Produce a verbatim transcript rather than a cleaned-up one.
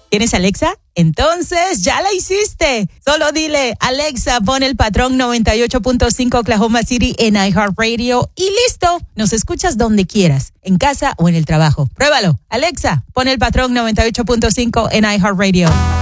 ¿Tienes Alexa? Entonces, ya la hiciste. Solo dile, Alexa, pon el patrón noventa y ocho punto cinco Oklahoma City en iHeartRadio y listo. Nos escuchas donde quieras, en casa o en el trabajo. Pruébalo. Alexa, pon el patrón noventa y ocho punto cinco en iHeartRadio.